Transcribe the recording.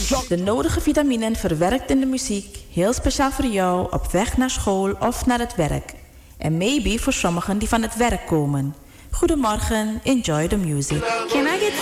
De nodige vitaminen verwerkt in de muziek, heel speciaal voor jou op weg naar school of naar het werk. En maybe voor sommigen die van het werk komen. Goedemorgen, enjoy the music. Can I get